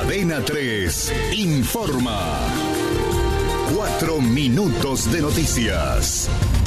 Cadena 3 informa. 4 minutos de noticias.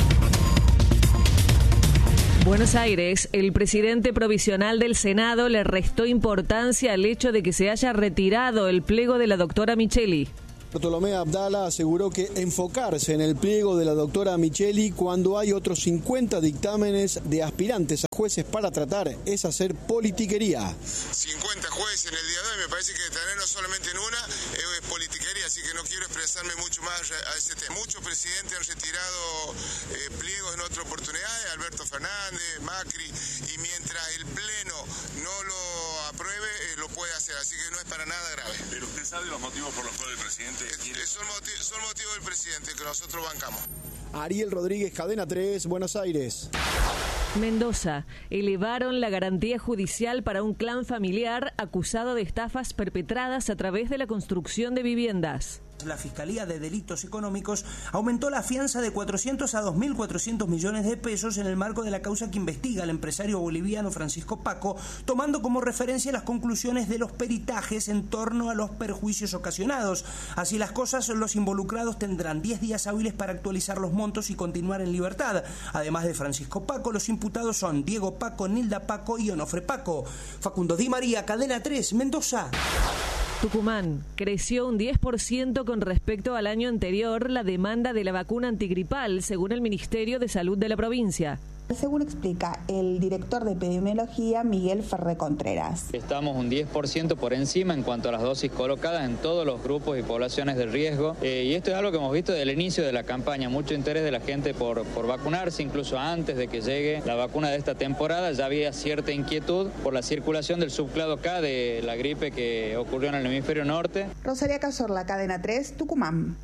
Buenos Aires, el presidente provisional del Senado le restó importancia al hecho de que se haya retirado el pliego de la doctora Micheli. Bartolomé Abdala aseguró que enfocarse en el pliego de la doctora Micheli cuando hay otros 50 dictámenes de aspirantes a jueces para tratar es hacer politiquería. 50 jueces en el día de hoy, me parece que tenernos solamente en una es politiquería, así que no quiero expresarme mucho más a ese tema. Muchos presidentes han retirado pliegos en otras oportunidades, Alberto Fernández, Macri, y mientras el Pleno no lo apruebe, lo puede hacer, así que no es para nada grave. ¿Pero usted sabe los motivos por los cuales el presidente quiere? Son motivos del presidente que nosotros bancamos. Ariel Rodríguez, Cadena 3, Buenos Aires. Mendoza, elevaron la garantía judicial para un clan familiar acusado de estafas perpetradas a través de la construcción de viviendas. La Fiscalía de Delitos Económicos aumentó la fianza de 400 a 2.400 millones de pesos en el marco de la causa que investiga al empresario boliviano Francisco Paco, tomando como referencia las conclusiones de los peritajes en torno a los perjuicios ocasionados. Así las cosas, los involucrados tendrán 10 días hábiles para actualizar los montos y continuar en libertad. Además de Francisco Paco, los imputados son Diego Paco, Nilda Paco y Onofre Paco. Facundo Di María, Cadena 3, Mendoza. Tucumán, creció un 10% con respecto al año anterior la demanda de la vacuna antigripal, según el Ministerio de Salud de la provincia. Según explica el director de epidemiología, Miguel Ferre Contreras. Estamos un 10% por encima en cuanto a las dosis colocadas en todos los grupos y poblaciones de riesgo. Y esto es algo que hemos visto desde el inicio de la campaña, mucho interés de la gente por vacunarse, incluso antes de que llegue la vacuna de esta temporada. Ya había cierta inquietud por la circulación del subclado K de la gripe que ocurrió en el hemisferio norte. Rosaria Cazorla, Cadena 3, Tucumán.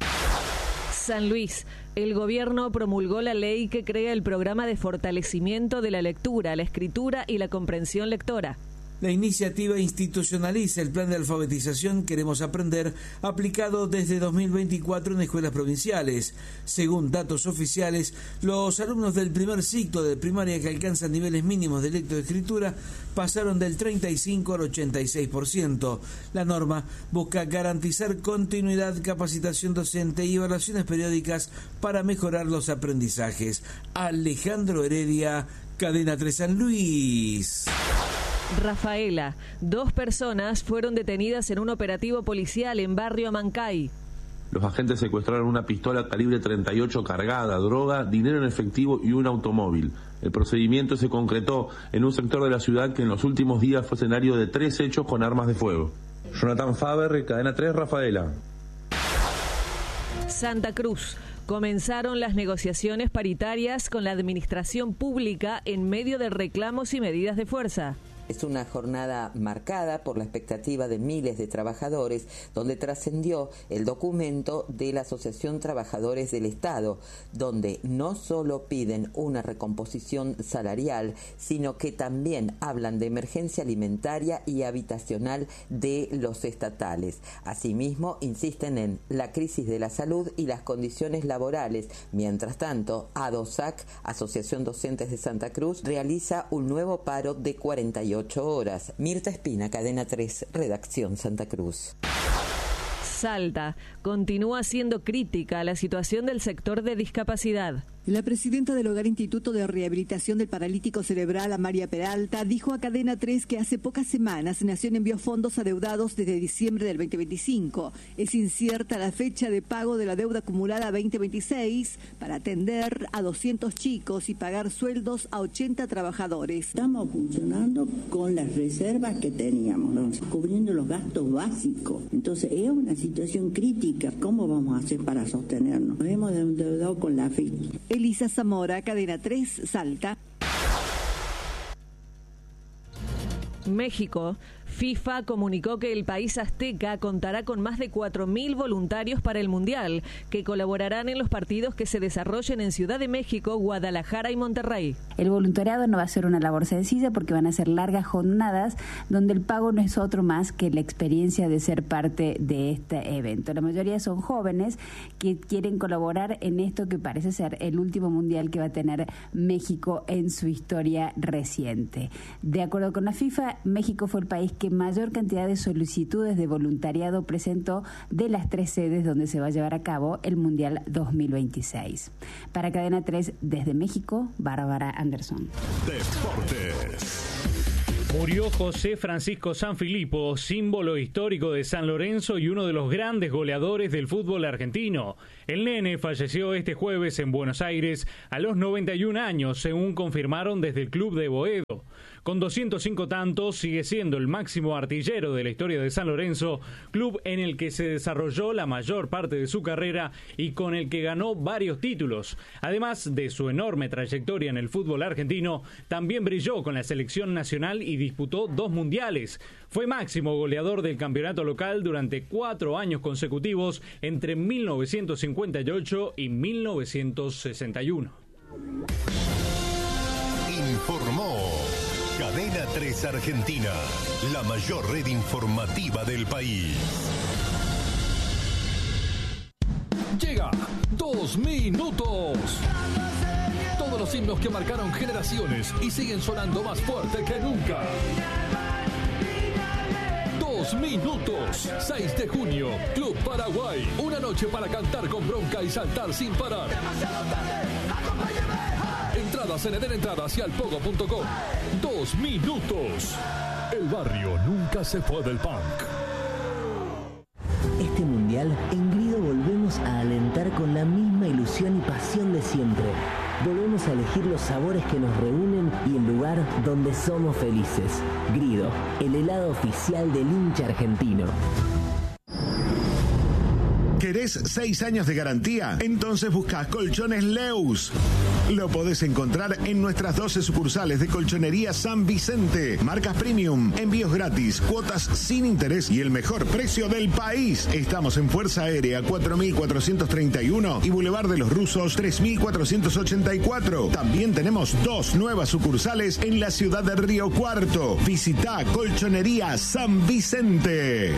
San Luis, el gobierno promulgó la ley que crea el programa de fortalecimiento de la lectura, la escritura y la comprensión lectora. La iniciativa institucionaliza el plan de alfabetización Queremos Aprender, aplicado desde 2024 en escuelas provinciales. Según datos oficiales, los alumnos del primer ciclo de primaria que alcanzan niveles mínimos de lectoescritura pasaron del 35 al 86%. La norma busca garantizar continuidad, capacitación docente y evaluaciones periódicas para mejorar los aprendizajes. Alejandro Heredia, Cadena 3 San Luis. Rafaela, 2 personas fueron detenidas en un operativo policial en barrio Mancay. Los agentes secuestraron una pistola calibre 38 cargada, droga, dinero en efectivo y un automóvil. El procedimiento se concretó en un sector de la ciudad que en los últimos días fue escenario de 3 hechos con armas de fuego. Jonathan Faber, Cadena 3, Rafaela. Santa Cruz. Comenzaron las negociaciones paritarias con la administración pública en medio de reclamos y medidas de fuerza. Es una jornada marcada por la expectativa de miles de trabajadores, donde trascendió el documento de la Asociación Trabajadores del Estado, donde no solo piden una recomposición salarial, sino que también hablan de emergencia alimentaria y habitacional de los estatales. Asimismo, insisten en la crisis de la salud y las condiciones laborales. Mientras tanto, ADOSAC, Asociación Docentes de Santa Cruz, realiza un nuevo paro de 48 horas. Mirta Espina, Cadena 3, Redacción Santa Cruz. Salta continúa siendo crítica a la situación del sector de discapacidad. La presidenta del Hogar Instituto de Rehabilitación del Paralítico Cerebral, Amaria Peralta, dijo a Cadena 3 que hace pocas semanas Nación envió fondos adeudados desde diciembre del 2025. Es incierta la fecha de pago de la deuda acumulada 2026 para atender a 200 chicos y pagar sueldos a 80 trabajadores. Estamos funcionando con las reservas que teníamos, ¿no? Cubriendo los gastos básicos. Entonces es una situación crítica. ¿Cómo vamos a hacer para sostenernos? Nos hemos endeudado con la FIP. Elisa Zamora, Cadena 3, Salta. México. FIFA comunicó que el país azteca contará con más de 4.000 voluntarios para el Mundial, que colaborarán en los partidos que se desarrollen en Ciudad de México, Guadalajara y Monterrey. El voluntariado no va a ser una labor sencilla porque van a ser largas jornadas donde el pago no es otro más que la experiencia de ser parte de este evento. La mayoría son jóvenes que quieren colaborar en esto que parece ser el último Mundial que va a tener México en su historia reciente. De acuerdo con la FIFA, definitiva, México fue el país que mayor cantidad de solicitudes de voluntariado presentó de las 3 sedes donde se va a llevar a cabo el Mundial 2026. Para Cadena 3, desde México, Bárbara Anderson. Deportes. Murió José Francisco Sanfilippo, símbolo histórico de San Lorenzo y uno de los grandes goleadores del fútbol argentino. El nene falleció este jueves en Buenos Aires a los 91 años, según confirmaron desde el club de Boedo. Con 205 tantos, sigue siendo el máximo artillero de la historia de San Lorenzo, club en el que se desarrolló la mayor parte de su carrera y con el que ganó varios títulos. Además de su enorme trayectoria en el fútbol argentino, también brilló con la selección nacional y disputó 2 mundiales. Fue máximo goleador del campeonato local durante 4 años consecutivos entre 1958 y 1961. Informó Cadena 3 Argentina, la mayor red informativa del país. Llega 2 minutos. Todos los himnos que marcaron generaciones y siguen sonando más fuerte que nunca. 2 minutos. 6 de junio, Club Paraguay. Una noche para cantar con bronca y saltar sin parar. Entradas en Edenentradas y alpogo.com. 2 minutos. El barrio nunca se fue del punk. Este mundial, en Grido volvemos a alentar con la misma ilusión y pasión de siempre. Volvemos a elegir los sabores que nos reúnen y el lugar donde somos felices. Grido, el helado oficial del hincha argentino. ¿Querés 6 años de garantía? Entonces buscá Colchones Leus. Lo podés encontrar en nuestras 12 sucursales de Colchonería San Vicente. Marcas premium, envíos gratis, cuotas sin interés y el mejor precio del país. Estamos en Fuerza Aérea 4431 y Boulevard de los Rusos 3484. También tenemos 2 nuevas sucursales en la ciudad de Río Cuarto. Visitá Colchonería San Vicente.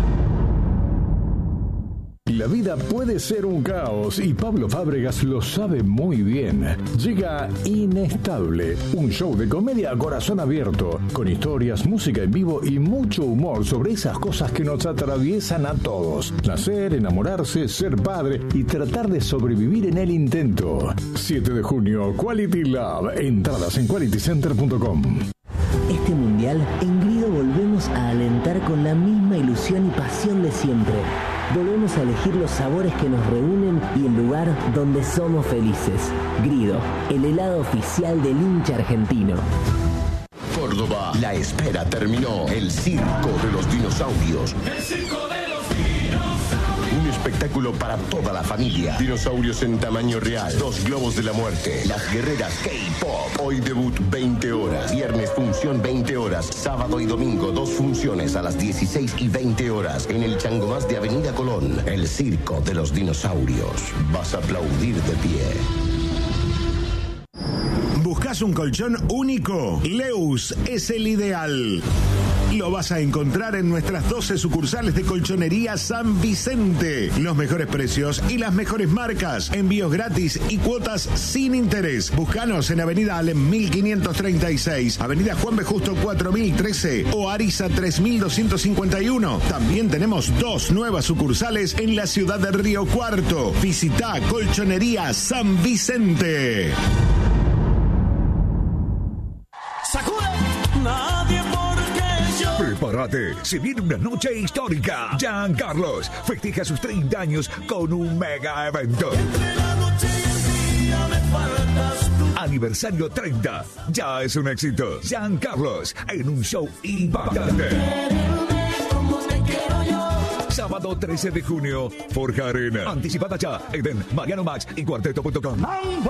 La vida puede ser un caos y Pablo Fábregas lo sabe muy bien. Llega Inestable, un show de comedia a corazón abierto, con historias, música en vivo y mucho humor sobre esas cosas que nos atraviesan a todos. Nacer, enamorarse, ser padre y tratar de sobrevivir en el intento. 7 de junio, Quality Lab. Entradas en qualitycenter.com. Este mundial, en Grido volvemos a alentar con la misma ilusión y pasión de siempre. Volvemos a elegir los sabores que nos reúnen y el lugar donde somos felices. Grido, el helado oficial del hincha argentino. Córdoba, la espera terminó. El Circo de los Dinosaurios. El Circo de los Dinosaurios. Un espectáculo para toda la familia. Dinosaurios en tamaño real. 2 globos de la muerte. Las guerreras K-Pop. Hoy debut 20 horas. Viernes función 20 horas. Sábado y domingo 2 funciones a las 16 y 20 horas. En el Changomás de Avenida Colón. El Circo de los Dinosaurios. Vas a aplaudir de pie. ¿Buscas un colchón único? Leus es el ideal. Lo vas a encontrar en nuestras 12 sucursales de Colchonería San Vicente. Los mejores precios y las mejores marcas. Envíos gratis y cuotas sin interés. Búscanos en Avenida Alem 1536, Avenida Juan B. Justo 4013 o Ariza 3251. También tenemos 2 nuevas sucursales en la ciudad de Río Cuarto. Visita Colchonería San Vicente. Prepárate, se viene una noche histórica. Giancarlos festeja sus 30 años con un mega evento. Aniversario 30, ya es un éxito. Giancarlos en un show impactante. Sábado 13 de junio, Forja Arena. Anticipada ya en Mariano Max y Cuarteto.com.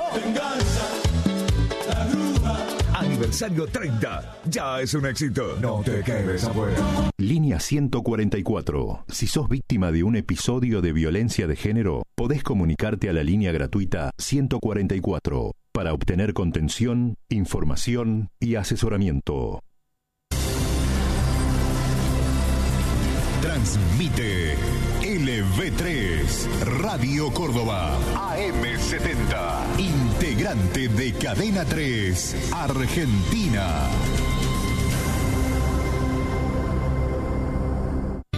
Aniversario 30. Ya es un éxito. No te quedes afuera. Línea 144. Si sos víctima de un episodio de violencia de género, podés comunicarte a la línea gratuita 144 para obtener contención, información y asesoramiento. Transmite LV3 Radio Córdoba AM70, integrante de Cadena 3 Argentina.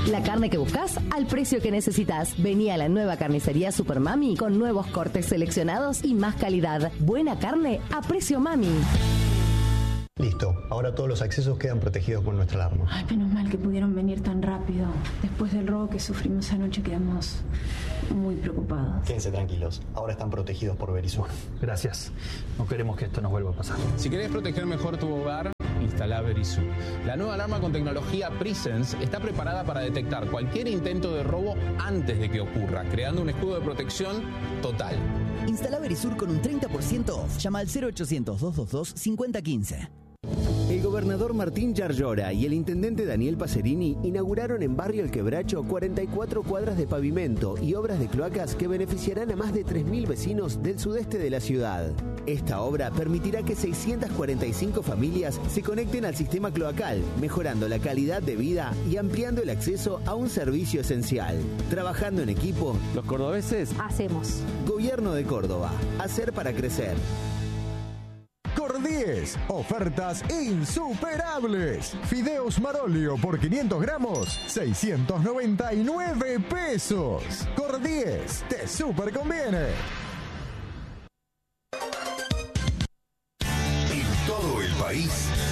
La carne que buscas al precio que necesitas. Vení a la nueva carnicería Super Mami con nuevos cortes seleccionados y más calidad. Buena carne a precio Mami. Listo, ahora todos los accesos quedan protegidos con nuestra alarma. Ay, menos mal que pudieron venir tan rápido. Después del robo que sufrimos anoche quedamos muy preocupados. Quédense tranquilos, ahora están protegidos por Verisur. Gracias, no queremos que esto nos vuelva a pasar. Si querés proteger mejor tu hogar, instala Verisur. La nueva alarma con tecnología Presence está preparada para detectar cualquier intento de robo antes de que ocurra, creando un escudo de protección total. Instala Verisur con un 30% off. Llama al 0800-222-5015. El gobernador Martín Yarlora y el intendente Daniel Pacerini inauguraron en Barrio El Quebracho 44 cuadras de pavimento y obras de cloacas que beneficiarán a más de 3.000 vecinos del sudeste de la ciudad. Esta obra permitirá que 645 familias se conecten al sistema cloacal, mejorando la calidad de vida y ampliando el acceso a un servicio esencial. Trabajando en equipo, los cordobeses hacemos. Gobierno de Córdoba. Hacer para crecer. Cor10, ofertas insuperables. Fideos Marolio por 500 gramos, 699 pesos. Cor10, te super conviene. En todo el país,